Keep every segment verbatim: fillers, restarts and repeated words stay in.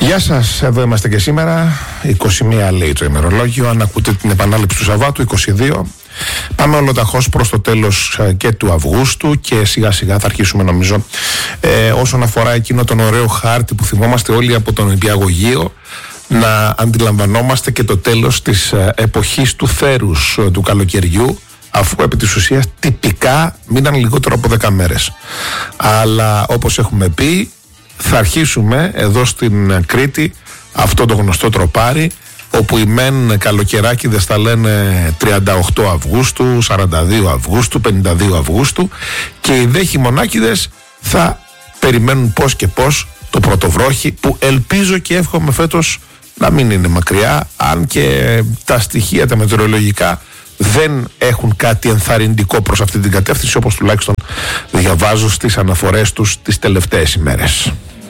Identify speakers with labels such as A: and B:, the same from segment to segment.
A: Γεια σας, εδώ είμαστε και σήμερα. είκοσι μία λέει το ημερολόγιο. Αν ακούτε την επανάληψη του Σαββάτου, είκοσι δύο. Πάμε ολοταχώς προς το τέλος και του Αυγούστου και σιγά σιγά θα αρχίσουμε, νομίζω, ε, όσον αφορά εκείνο τον ωραίο χάρτη που θυμόμαστε όλοι από τον Νηπιαγωγείο, να αντιλαμβανόμαστε και το τέλος της εποχής του θέρους του καλοκαιριού, αφού επί της ουσίας τυπικά μείναν λιγότερο από δέκα μέρες. Αλλά όπως έχουμε πει, θα αρχίσουμε εδώ στην Κρήτη αυτό το γνωστό τροπάρι, όπου οι μεν καλοκαιράκηδες θα λένε τριάντα οκτώ Αυγούστου, σαράντα δύο Αυγούστου, πενήντα δύο Αυγούστου, και οι δε χειμωνάκηδες θα περιμένουν πώς και πώς το πρωτοβρόχι, που ελπίζω και εύχομαι φέτος να μην είναι μακριά, αν και τα στοιχεία τα μετεωρολογικά δεν έχουν κάτι ενθαρρυντικό προς αυτή την κατεύθυνση, όπως τουλάχιστον διαβάζω στις αναφορές τους τις τελευταίες ημέρες.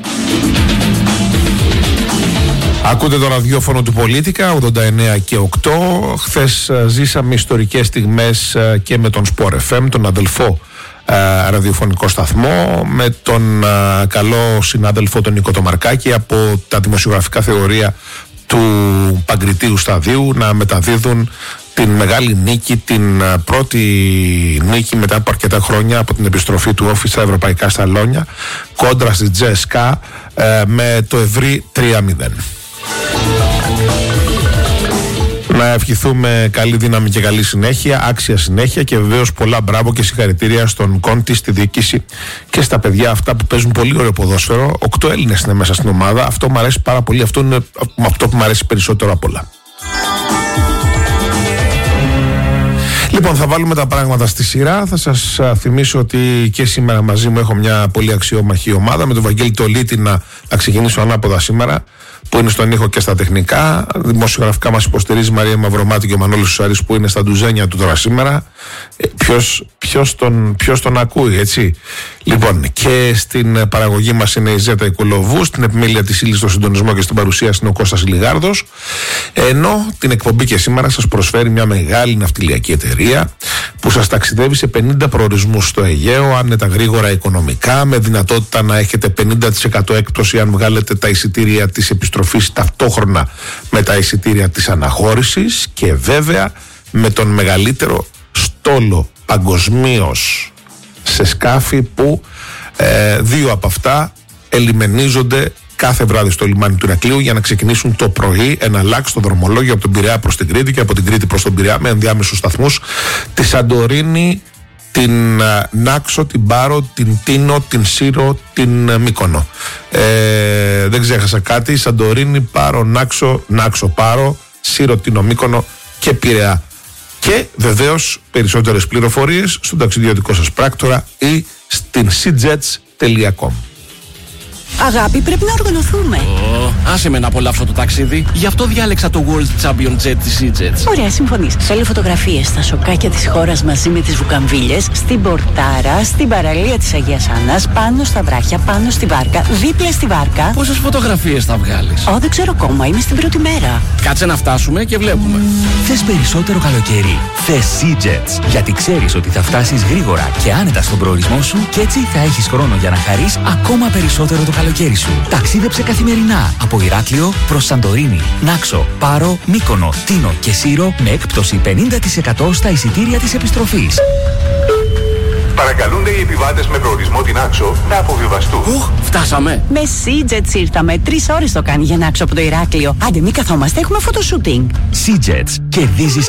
A: Ακούτε το ραδιόφωνο του Πολίτικα ογδόντα εννέα και οκτώ. Χθες ζήσαμε ιστορικές στιγμές και με τον Sport εφ εμ, τον αδελφό α, ραδιοφωνικό σταθμό, με τον α, καλό συνάδελφο τον Νίκο Τομαρκάκη από τα δημοσιογραφικά θεωρία του Παγκριτίου Σταδίου να μεταδίδουν την μεγάλη νίκη, την πρώτη νίκη μετά από αρκετά χρόνια από την επιστροφή του Όφη στα ευρωπαϊκά σαλόνια κόντρα στη Τζέσκα ε, με το ευρύ τρία μηδέν. Να ευχηθούμε καλή δύναμη και καλή συνέχεια, άξια συνέχεια, και βεβαίως πολλά μπράβο και συγχαρητήρια στον Κόντι, στη διοίκηση και στα παιδιά αυτά που παίζουν πολύ ωραίο ποδόσφαιρο. Οκτώ Έλληνες είναι μέσα στην ομάδα. Αυτό μου αρέσει πάρα πολύ. Αυτό είναι αυτό που μου αρέσει περισσότερο απ' όλα. Λοιπόν, θα βάλουμε τα πράγματα στη σειρά. Θα σας θυμίσω ότι και σήμερα μαζί μου έχω μια πολύ αξιόμαχη ομάδα, με τον Βαγγέλη Τολίτη να, να ξεκινήσω ανάποδα σήμερα, που είναι στον ήχο και στα τεχνικά. Δημοσιογραφικά μας υποστηρίζει η Μαρία Μαυρομάτη και ο Μανώλης Σουσάρης, που είναι στα ντουζένια του τώρα σήμερα. Ε, ποιος, ποιος, τον, ποιος τον ακούει, έτσι. Λοιπόν, και στην παραγωγή μας είναι η Ζέτα Οικουλοβού, στην επιμέλεια της ύλης, στο συντονισμό και στην παρουσίαση είναι ο Κώστας Λιγάρδος. Ενώ την εκπομπή και σήμερα σας προσφέρει μια μεγάλη ναυτιλιακή εταιρεία που σας ταξιδεύει σε πενήντα προορισμούς στο Αιγαίο, άνετα γρήγορα οικονομικά, με δυνατότητα να έχετε πενήντα τοις εκατό έκπτωση αν βγάλετε τα εισιτήρια της επιστροφής ταυτόχρονα με τα εισιτήρια της αναχώρησης, και βέβαια με τον μεγαλύτερο στόλο παγκοσμίως σε σκάφη, που ε, δύο από αυτά ελιμενίζονται κάθε βράδυ στο λιμάνι του Ηρακλείου για να ξεκινήσουν το πρωί εναλλάξ στο δρομολόγιο από τον Πειραιά προς την Κρήτη και από την Κρήτη προς τον Πειραιά, με ενδιάμεσους σταθμούς, τη Σαντορίνη, την uh, Νάξο, την Πάρο, την Τίνο, την Σύρο, την uh, Μύκονο. Ε, δεν ξέχασα κάτι. Σαντορίνη, Πάρο, Νάξο, Νάξο, Πάρο, Σύρο, Τίνο, Μύκονο και Πειραιά. Και βεβαίως περισσότερες πληροφορίες στον ταξιδιωτικό σας πράκτορα ή στην σι τζετς τελεία κομ.
B: Αγάπη, πρέπει να οργανωθούμε.
C: Oh, άσε με να απολαύσω το ταξίδι. Γι' αυτό διάλεξα το World Champion Jet της σι τζετς.
B: Ωραία, συμφωνείς. Θέλω φωτογραφίες στα σοκάκια της χώρας μαζί με τις βουκαμβίλες, στην Πορτάρα, στην παραλία της Αγίας Άννας, πάνω στα βράχια, πάνω στη βάρκα, δίπλα στη βάρκα.
C: Πόσες φωτογραφίες θα βγάλεις?
B: Ω, δεν ξέρω ακόμα, είμαι στην πρώτη μέρα.
C: Κάτσε να φτάσουμε και βλέπουμε.
D: Θες περισσότερο καλοκαίρι? Θες σι τζετς. Γιατί ξέρεις ότι θα φτάσεις γρήγορα και άνετα στον προορισμό σου, και έτσι θα έχεις χρόνο για να χαρείς ακόμα περισσότερο το καλοκαίρι. Καλοκαίρι σου. Ταξίδεψε καθημερινά από Ηράκλειο προς Σαντορίνη, Νάξο, Πάρο, Μύκονο, Τίνο και Σύρο με έκπτωση πενήντα τοις εκατό στα εισιτήρια της επιστροφής.
E: Παρακαλούνται οι επιβάτες με προορισμό την Νάξο να αποβιβαστούν.
C: Οχ, φτάσαμε.
B: Με σι τζετς ήρθαμε. Τρεις ώρες το κάνει για Νάξο από το Ηράκλειο. Άντε, μην καθόμαστε, έχουμε φωτοσούτινγκ.
D: σι τζετς. Κερδίζεις